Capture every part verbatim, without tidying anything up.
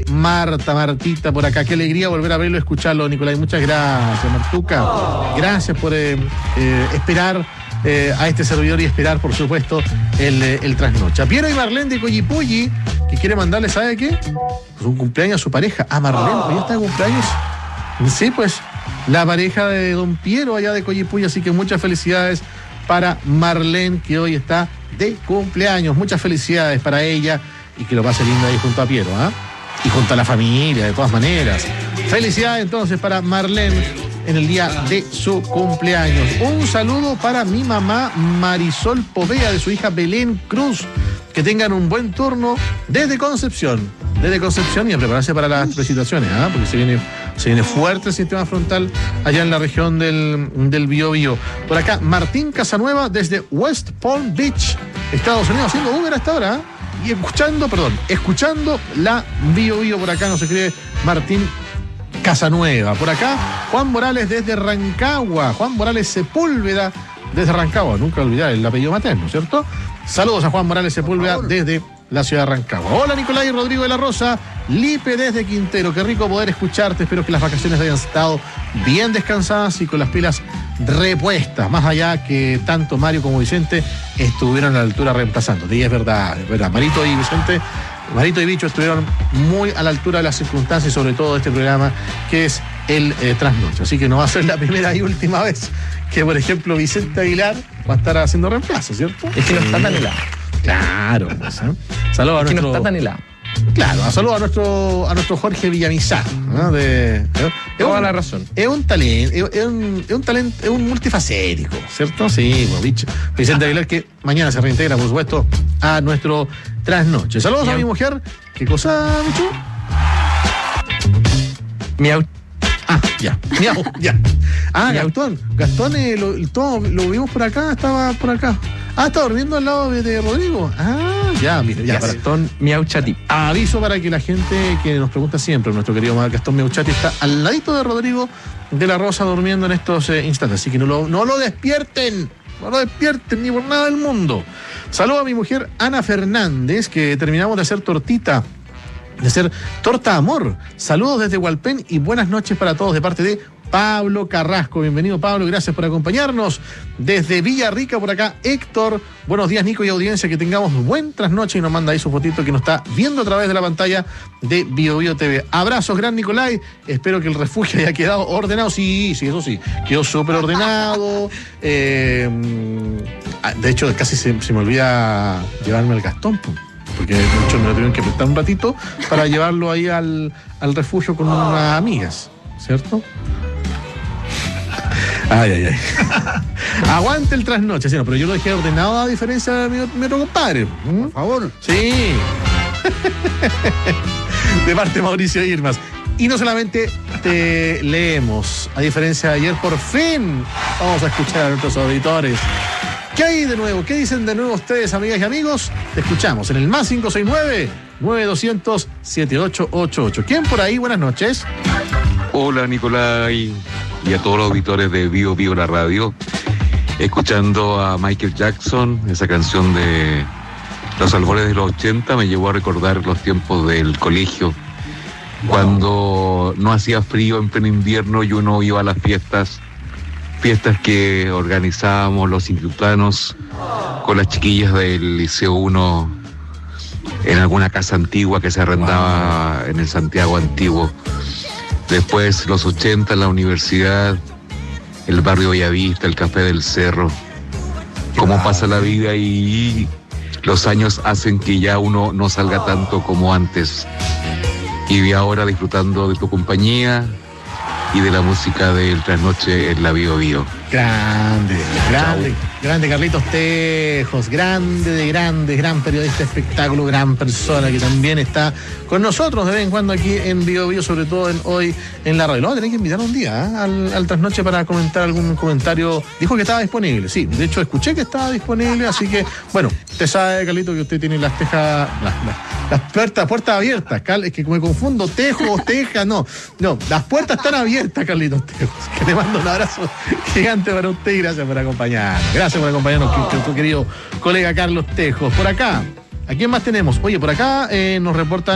de Marta, Martita, por acá. Qué alegría volver a verlo, escucharlo, Nicolás. Muchas gracias, Martuca. Gracias por eh, eh, esperar eh, a este servidor y esperar, por supuesto, el, el trasnoche. Piero y Marlene de Coyipulli, que quiere mandarle, ¿sabe qué? Pues un cumpleaños a su pareja. A Marlene, ¿ya está de cumpleaños? Sí, pues, la pareja de don Piero allá de Coyipulli, así que muchas felicidades para Marlene, que hoy está de cumpleaños. Muchas felicidades para ella y que lo pase lindo ahí junto a Piero, ¿ah? ¿eh? Y junto a la familia, de todas maneras. Felicidades entonces para Marlene en el día de su cumpleaños. Un saludo para mi mamá Marisol Povea, de su hija Belén Cruz. Que tengan un buen turno desde Concepción. Desde Concepción y a prepararse para las precipitaciones, ¿ah? ¿eh? Porque se viene, se viene fuerte el sistema frontal allá en la región del, del Biobío. Por acá, Martín Casanueva desde West Palm Beach, Estados Unidos, haciendo Uber hasta ahora, ¿eh? Y escuchando, perdón, escuchando la Biobío por acá, no se cree, Martín Casanueva. Por acá, Juan Morales desde Rancagua. Juan Morales Sepúlveda desde Rancagua. Nunca olvidar el apellido materno, ¿cierto? Saludos a Juan Morales Sepúlveda desde la ciudad de Rancagua. Hola, Nicolás y Rodrigo de la Rosa. Lipe desde Quintero. Qué rico poder escucharte. Espero que las vacaciones hayan estado bien descansadas y con las pilas repuestas. Más allá que tanto Mario como Vicente estuvieron a la altura reemplazando. Y es verdad, es verdad. Marito y Vicente, Marito y Bicho estuvieron muy a la altura de las circunstancias y sobre todo de este programa que es el eh, Trasnoche. Así que no va a ser la primera y última vez que, por ejemplo, Vicente Aguilar va a estar haciendo reemplazo, ¿cierto? Es que no está tan helado. Claro. Pues, ¿eh? Saludos a es que nuestro... no está tan helado. Claro, saludos a nuestro, a nuestro Jorge Villamizar, ¿no? De, ¿eh? Toda la razón. Es un talento, es, es un, es un talento, es un multifacético, ¿cierto? Sí, pues, bicho. Vicente Aguilar, que mañana se reintegra, por supuesto, a nuestro Trasnoche. Saludos Miau. A mi mujer. ¿Qué cosa, bicho? Miau. Ah, ya. Miau, ya. Ah, Miau. Gastón. Gastón, eh, lo, todo, lo vimos por acá, estaba por acá. Ah, está durmiendo al lado de, de Rodrigo. Ah, ya, mira, ya. Gastón Miauchati. Aviso para que la gente que nos pregunta siempre, nuestro querido Gastón Miauchati está al ladito de Rodrigo de la Rosa durmiendo en estos eh, instantes. Así que no lo, no lo despierten. No lo despierten ni por nada del mundo. Saludo a mi mujer Ana Fernández, que terminamos de hacer tortita. De hacer torta de amor. Saludos desde Hualpén y buenas noches para todos de parte de Pablo Carrasco. Bienvenido, Pablo, gracias por acompañarnos. Desde Villarrica, por acá, Héctor. Buenos días, Nico y audiencia, que tengamos buen trasnoche y nos manda ahí su fotito que nos está viendo a través de la pantalla de BioBio T V. Abrazos, gran Nicolai. Espero que el refugio haya quedado ordenado. Sí, sí, eso sí. Quedó súper ordenado. Eh, de hecho, casi se, se me olvida llevarme el Gastón, pues. Porque muchos me lo tuvieron que prestar un ratito para llevarlo ahí al, al refugio con unas amigas, ¿cierto? Ay, ay, ay. Aguante el trasnoche, sí, no, pero yo lo dejé ordenado a diferencia de mi, mi otro compadre. ¿Mm? Por favor. Sí. De parte de Mauricio Irmas. Y no solamente te leemos, a diferencia de ayer, por fin vamos a escuchar a nuestros auditores. ¿Qué hay de nuevo? ¿Qué dicen de nuevo ustedes, amigas y amigos? Te escuchamos en el más cinco seis nueve, nueve dos cero cero, siete ocho ocho ocho. ¿Quién por ahí? Buenas noches. Hola, Nicolai, y a todos los auditores de Bio Bio la radio. Escuchando a Michael Jackson, esa canción de los albores de los ochenta me llevó a recordar los tiempos del colegio, cuando no hacía frío en pleno invierno y uno iba a las fiestas. Fiestas que organizábamos los institutanos con las chiquillas del Liceo uno en alguna casa antigua que se arrendaba en el Santiago Antiguo. Después los ochenta en la universidad, el barrio Bellavista, el Café del Cerro. Cómo pasa la vida y los años hacen que ya uno no salga tanto como antes. Y ahora disfrutando de tu compañía y de la música del Trasnoche en la Bio Bio. Grande, grande, Chau. Grande Carlitos Tejos, grande de grandes, gran periodista de espectáculo, gran persona que también está con nosotros de vez en cuando aquí en Bio Bio, sobre todo en hoy en la radio. Lo vamos a tener que invitar un día ¿eh? al, al Trasnoche para comentar algún comentario. Dijo que estaba disponible, sí, de hecho escuché que estaba disponible, así que, bueno, usted sabe, Carlito, que usted tiene las tejas, las, las, las puertas, puertas abiertas, Carl, es que me confundo, Tejos, Tejas, no, no, las puertas están abiertas, Carlitos Tejos, que te mando un abrazo gigante para usted y gracias por acompañarnos. Gracias por acompañarnos, tu, tu querido colega Carlos Tejos. Por acá, ¿a quién más tenemos? Oye, por acá eh, nos reportan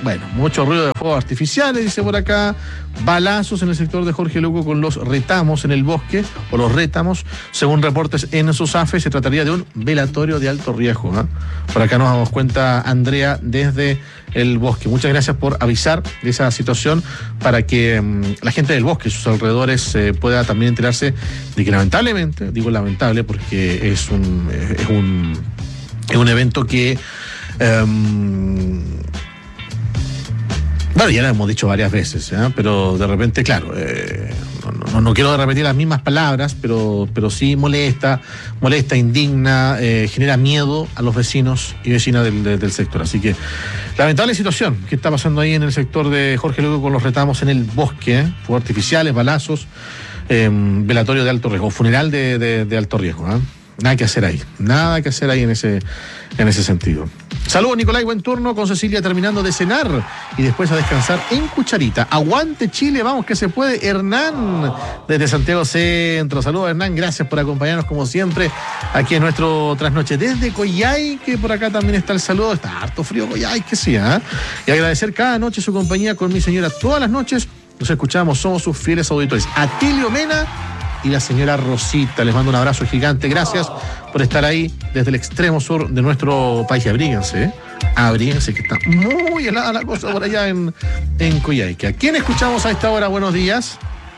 bueno, mucho ruido de fuegos artificiales, dice por acá. Balazos en el sector de Jorge Luco con los retamos en el bosque, o los rétamos. Según reportes en SUSAFE, se trataría de un velatorio de alto riesgo, ¿eh? Por acá nos damos cuenta, Andrea, desde el bosque. Muchas gracias por avisar de esa situación para que um, la gente del bosque y sus alrededores eh, pueda también enterarse de que lamentablemente, digo lamentable porque es un, es un, es un evento que... Um, Bueno, ya lo hemos dicho varias veces, ¿eh? Pero de repente, claro, eh, no, no, no quiero repetir las mismas palabras, pero, pero sí molesta, molesta, indigna, eh, genera miedo a los vecinos y vecinas del, del, del sector. Así que, lamentable situación que está pasando ahí en el sector de Jorge Luco con los retamos en el bosque, ¿eh? Fuegos artificiales, balazos, eh, velatorio de alto riesgo, funeral de, de, de alto riesgo, ¿eh? Nada que hacer ahí, nada que hacer ahí en ese, en ese sentido. Saludos, Nicolai, buen turno, con Cecilia terminando de cenar y después a descansar en Cucharita. Aguante Chile, vamos que se puede. Hernán, desde Santiago Centro. Saludos, Hernán, gracias por acompañarnos como siempre aquí en nuestro trasnoche. Desde Coyhai, que por acá también está el saludo. Está harto frío Coyhai, que sí, ¿eh? Y agradecer cada noche su compañía con mi señora. Todas las noches nos escuchamos, somos sus fieles auditores. Atilio Mena y la señora Rosita. Les mando un abrazo gigante. Gracias por estar ahí desde el extremo sur de nuestro país. Abríguense, ¿eh? Abríguense, que está muy helada la cosa por allá en, en Coyhaique. ¿A quién escuchamos a esta hora? Buenos días.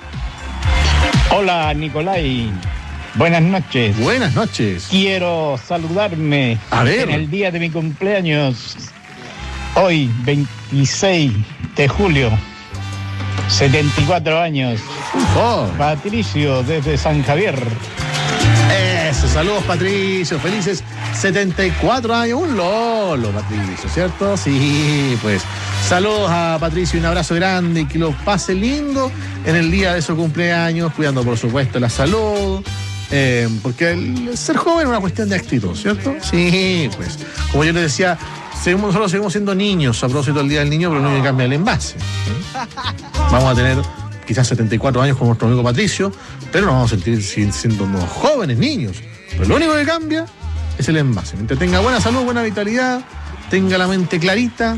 Hola, Nicolai. Buenas noches. Buenas noches. Quiero saludarme a ver. En el día de mi cumpleaños. Hoy, veintiséis de julio. setenta y cuatro años. Oh. Patricio, desde San Javier. Eso, saludos Patricio, felices setenta y cuatro años, un lolo Patricio, ¿cierto? Sí, pues saludos a Patricio y un abrazo grande y que lo pase lindo en el día de su cumpleaños, cuidando por supuesto la salud, eh, porque el ser joven es una cuestión de actitud, ¿cierto? Sí, pues, como yo les decía, seguimos, nosotros seguimos siendo niños a propósito del Día del Niño, pero no hay que cambiar el envase, ¿eh? Vamos a tener quizás setenta y cuatro años como nuestro amigo Patricio, pero nos vamos a sentir siendo unos jóvenes niños. Pero lo único que cambia es el envase. Mientras tenga buena salud, buena vitalidad, tenga la mente clarita,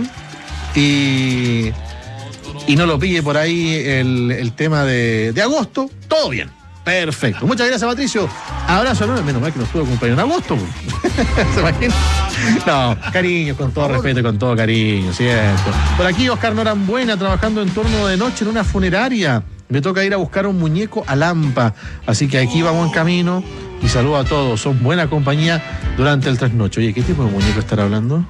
y, y no lo pille por ahí el, el tema de, de agosto, todo bien. Perfecto. Muchas gracias, Patricio. Abrazo enorme. Menos mal que nos pudo acompañar en agosto. ¿Se imagina? No, cariño, con todo respeto y con todo cariño, ¿cierto? Por aquí, Oscar Norambuena, trabajando en turno de noche en una funeraria. Me toca ir a buscar un muñeco a Lampa. Así que aquí vamos en camino. Y saludo a todos. Son buena compañía durante el trasnoche. Oye, ¿qué tipo de muñeco estará hablando?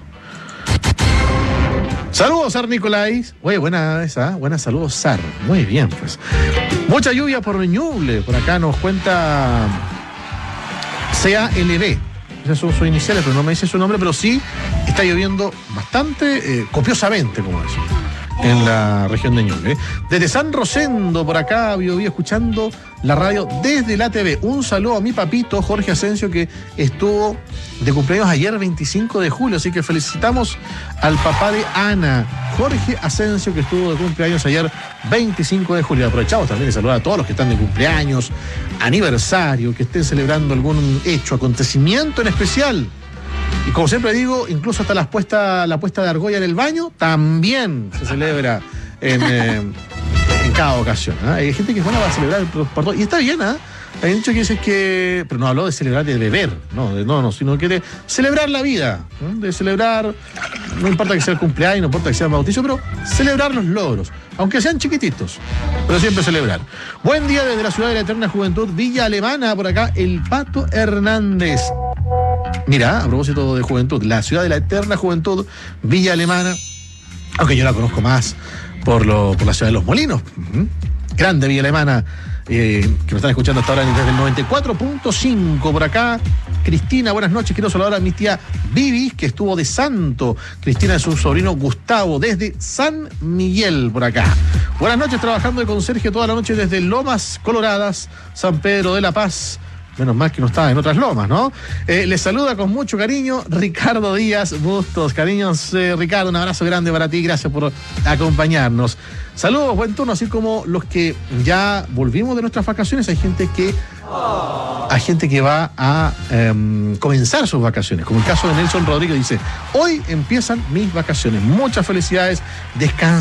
Saludos, Sar Nicolai. Oye, buena esa, buena saludos, Sar. Muy bien, pues. Mucha lluvia por Ñuble. Por acá nos cuenta C A L B. Esas son sus iniciales, pero no me dice su nombre, pero sí está lloviendo bastante, eh, copiosamente, como eso, en la región de Ñuble. Desde San Rosendo, por acá, Bio Bio, escuchando la radio desde la T V. Un saludo a mi papito, Jorge Asensio, que estuvo de cumpleaños ayer, veinticinco de julio. Así que felicitamos al papá de Ana, Jorge Asensio, que estuvo de cumpleaños ayer, veinticinco de julio. Aprovechamos también de saludar a todos los que están de cumpleaños, aniversario, que estén celebrando algún hecho, acontecimiento en especial. Y como siempre digo, incluso hasta la puesta, la puesta de argolla en el baño también se celebra en, eh, en cada ocasión, ¿eh? Hay gente que es buena para celebrar por, por todo, y está bien, ¿eh? Hay dicho que dices que, pero no habló de celebrar de beber, no, de, no, no, sino que de celebrar la vida, ¿eh? De celebrar, no importa que sea el cumpleaños, no importa que sea el bautizo, pero celebrar los logros, aunque sean chiquititos, pero siempre celebrar. Buen día desde la ciudad de la eterna juventud, Villa Alemana, por acá, el Pato Hernández. Mira, a propósito de juventud, la ciudad de la eterna juventud, Villa Alemana, aunque yo la conozco más por, lo, por la ciudad de Los Molinos. Uh-huh. Grande Villa Alemana, eh, que me están escuchando hasta ahora desde el noventa y cuatro punto cinco por acá. Cristina, buenas noches. Quiero saludar a mi tía Vivi, que estuvo de santo. Cristina es su sobrino Gustavo, desde San Miguel, por acá. Buenas noches, trabajando de conserje toda la noche desde Lomas Coloradas, San Pedro de la Paz. Menos mal que no estaba en otras lomas, ¿no? Eh, les saluda con mucho cariño Ricardo Díaz Bustos. Cariños, eh, Ricardo, un abrazo grande para ti. Gracias por acompañarnos. Saludos, buen turno, así como los que ya volvimos de nuestras vacaciones. Hay gente que hay gente que va a um, comenzar sus vacaciones, como el caso de Nelson Rodríguez. Dice, hoy empiezan mis vacaciones. Muchas felicidades, descansa.